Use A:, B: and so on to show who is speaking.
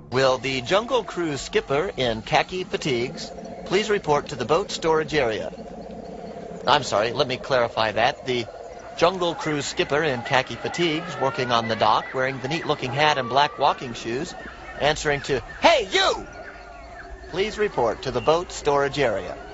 A: Will the Jungle Cruise skipper in khaki fatigues please report to the boat storage area? I'm sorry, let me clarify that. The Jungle Cruise skipper in khaki fatigues, working on the dock, wearing the neat-looking hat and black walking shoes, answering to, "Hey, you!" Please report to the boat storage area.